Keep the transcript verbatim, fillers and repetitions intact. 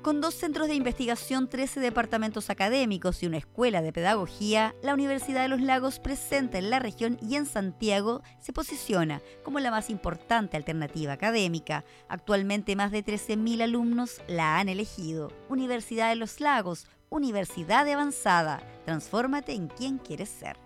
Con dos centros de investigación, trece departamentos académicos y una escuela de pedagogía, la Universidad de los Lagos, presente en la región y en Santiago, se posiciona como la más importante alternativa académica. Actualmente más de trece mil alumnos la han elegido. Universidad de los Lagos, universidad de avanzada. Transfórmate en quien quieres ser.